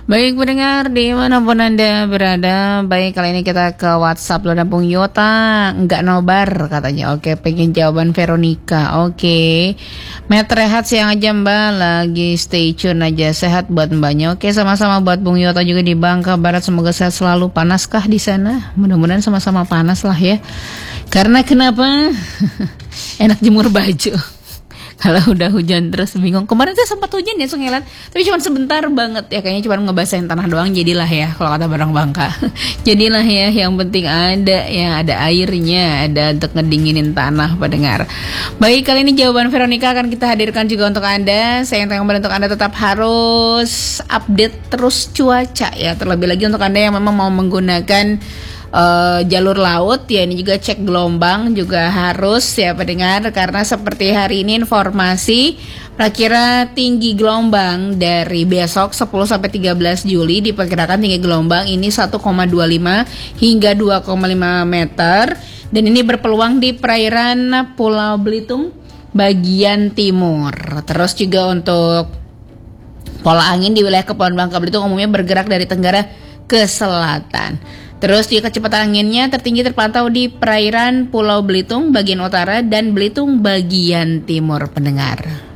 Baik pendengar dimanapun Anda berada. Baik, kali ini kita ke WhatsApp lo Bung Yota. Enggak nobar katanya. Oke, pengen jawaban Veronica. Oke, Met rehat siang aja Mbak. Lagi stay tune aja. Sehat buat Mbaknya. Oke, sama-sama buat Bung Yota juga di Bangka Barat. Semoga sehat selalu. Panaskah di sana? Mudah-mudahan sama-sama panas lah ya. Karena kenapa? Enak jemur baju. Kalau udah hujan terus bingung. Kemarin tuh sempat hujan ya Sungilan, tapi cuma sebentar banget ya, kayaknya cuma ngebasahin tanah doang. Jadilah ya, kalau kata barang Bangka. Jadilah ya, yang penting ada ya, ada airnya, ada untuk ngedinginin tanah pendengar. Baik, kali ini jawaban Veronica akan kita hadirkan juga untuk Anda. Saya yang kembali untuk Anda tetap harus update terus cuaca ya. Terlebih lagi untuk Anda yang memang mau menggunakan jalur laut ya, ini juga cek gelombang juga harus ya pendengar, karena seperti hari ini informasi prakira tinggi gelombang dari besok 10 sampai 13 Juli diperkirakan tinggi gelombang ini 1,25 hingga 2,5 meter, dan ini berpeluang di perairan Pulau Belitung bagian timur. Terus juga untuk pola angin di wilayah Kepulauan Bangka Belitung umumnya bergerak dari tenggara ke selatan. Terus juga kecepatan anginnya tertinggi terpantau di perairan Pulau Belitung bagian utara dan Belitung bagian timur pendengar.